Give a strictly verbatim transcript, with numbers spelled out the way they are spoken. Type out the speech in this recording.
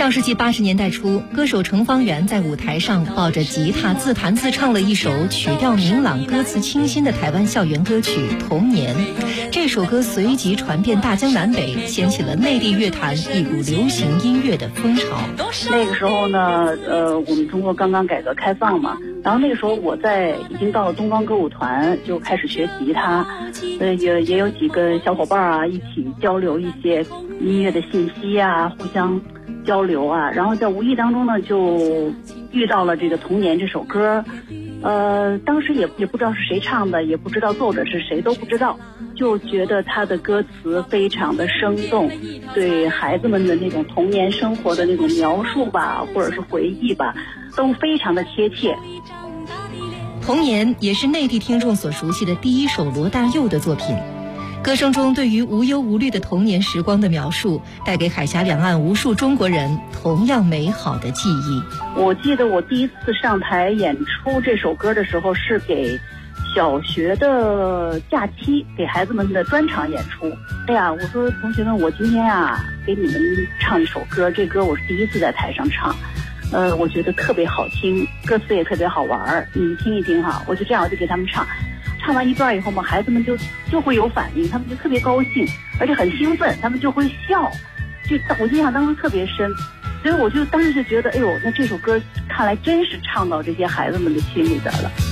上世纪八十年代初，歌手程方圆在舞台上抱着吉他自弹自唱了一首曲调明朗、歌词清新的台湾校园歌曲《童年》。这首歌随即传遍大江南北，掀起了内地乐坛一股流行音乐的风潮。 那个时候呢，呃，我们中国刚刚改革开放嘛，然后那个时候我在已经到了东方歌舞团，就开始学吉他，呃，也也有几个小伙伴啊，一起交流一些音乐的信息啊，互相交流啊，然后在无意当中呢，就遇到了这个《童年》这首歌，呃，当时也也不知道是谁唱的，也不知道作者是谁，都不知道，就觉得他的歌词非常的生动，对孩子们的那种童年生活的那种描述吧，或者是回忆吧，都非常的贴切。 童年也是内地听众所熟悉的第一首罗大佑的作品。歌声中对于无忧无虑的童年时光的描述，带给海峡两岸无数中国人同样美好的记忆。 我记得我第一次上台演出这首歌的时候，是给小学的假期，给孩子们的专场演出。哎呀，我说同学们，我今天啊给你们唱一首歌，这歌我是第一次在台上唱，呃，我觉得特别好听，歌词也特别好玩，你们听一听哈。我就这样，我就给他们唱。唱完一段以后嘛，孩子们就就会有反应，他们就特别高兴，而且很兴奋，他们就会笑，就我印象当中特别深，所以我就当时就觉得，哎呦，那这首歌看来真是唱到这些孩子们的心里边了。